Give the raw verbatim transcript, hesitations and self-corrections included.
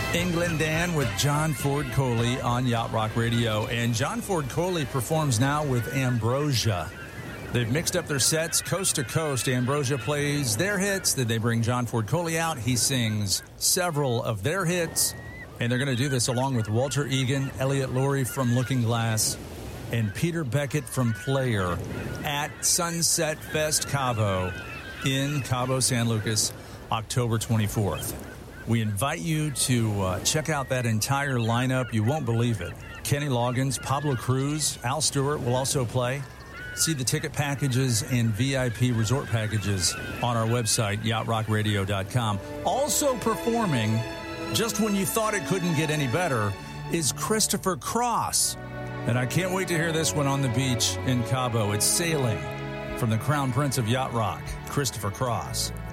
England Dan with John Ford Coley on Yacht Rock Radio. And John Ford Coley performs now with Ambrosia. They've mixed up their sets coast to coast. Ambrosia plays their hits. Then they bring John Ford Coley out. He sings several of their hits. And they're going to do this along with Walter Egan, Elliot Laurie from Looking Glass, and Peter Beckett from Player at Sunset Fest Cabo in Cabo San Lucas, October twenty-fourth. We invite you to uh, check out that entire lineup. You won't believe it. Kenny Loggins, Pablo Cruz, Al Stewart will also play. See the ticket packages and V I P resort packages on our website, yacht rock radio dot com. Also performing, just when you thought it couldn't get any better, is Christopher Cross. And I can't wait to hear this one on the beach in Cabo. It's Sailing from the Crown Prince of Yacht Rock, Christopher Cross.